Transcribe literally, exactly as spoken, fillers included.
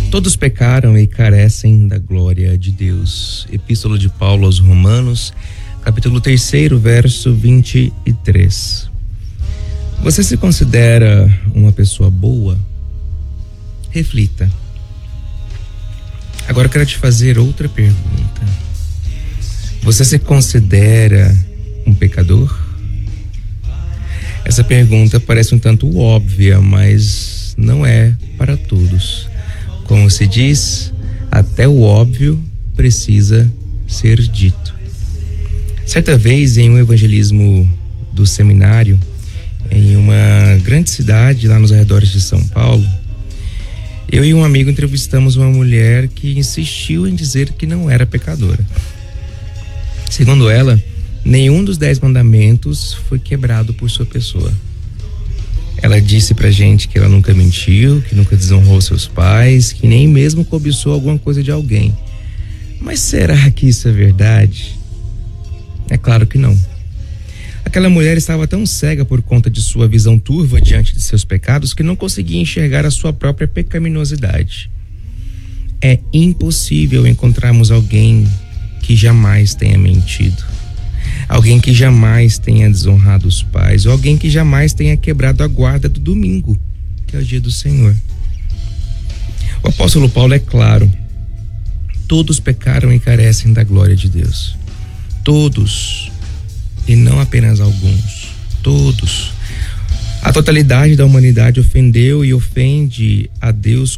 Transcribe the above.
Todos pecaram e carecem da glória de Deus. Epístola de Paulo aos Romanos, capítulo terceiro, verso vinte e três. Você se considera uma pessoa boa? Reflita. Agora eu quero te fazer outra pergunta. Você se considera um pecador? Essa pergunta parece um tanto óbvia, mas não é para todos. Como se diz, até o óbvio precisa ser dito. Certa vez, em um evangelismo do seminário, em uma grande cidade lá nos arredores de São Paulo, eu e um amigo entrevistamos uma mulher que insistiu em dizer que não era pecadora. Segundo ela, nenhum dos dez mandamentos foi quebrado por sua pessoa. Ela disse pra gente que ela nunca mentiu, que nunca desonrou seus pais, que nem mesmo cobiçou alguma coisa de alguém. Mas será que isso é verdade? É claro que não. Aquela mulher estava tão cega por conta de sua visão turva diante de seus pecados que não conseguia enxergar a sua própria pecaminosidade. É impossível encontrarmos alguém que jamais tenha mentido, alguém que jamais tenha desonrado os pais, ou alguém que jamais tenha quebrado a guarda do domingo, que é o dia do Senhor. O apóstolo Paulo é claro: todos pecaram e carecem da glória de Deus. Todos, e não apenas alguns, todos. A totalidade da humanidade ofendeu e ofende a Deus